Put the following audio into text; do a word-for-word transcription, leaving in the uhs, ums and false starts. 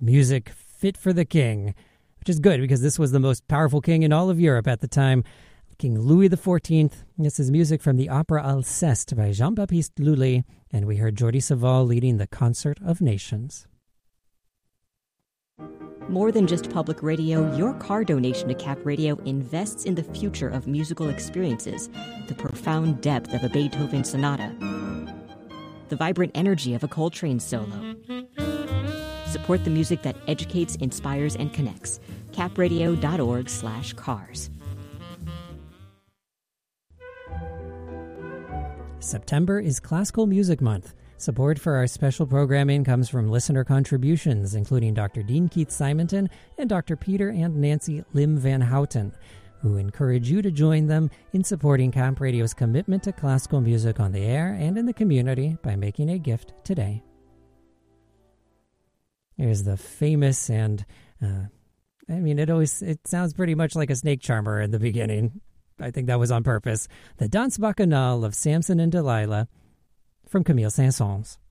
music fit for the king, which is good because this was the most powerful king in all of Europe at the time, King Louis the fourteenth. This is music from the opera Alceste by Jean-Baptiste Lully, and we heard Jordi Savall leading the Concert of Nations. More than just public radio, your car donation to Cap Radio invests in the future of musical experiences, the profound depth of a Beethoven sonata, the vibrant energy of a Coltrane solo. Support the music that educates, inspires, and connects. capradio.org slash cars. September is Classical Music Month. Support for our special programming comes from listener contributions, including Doctor Dean Keith Simonton and Doctor Peter and Nancy Lim Van Houten, who encourage you to join them in supporting Camp Radio's commitment to classical music on the air and in the community by making a gift today. Here's the famous and, uh, I mean, it always it sounds pretty much like a snake charmer in the beginning. I think that was on purpose. The Danse Bacchanale of Samson and Delilah from Camille Saint-Saëns.